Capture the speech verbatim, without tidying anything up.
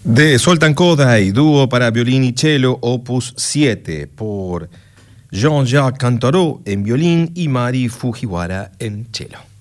De Zoltán Kodály, dúo para violín y cello, opus siete, por Jean-Jacques Cantoreau en violín y Mari Fujiwara en cello.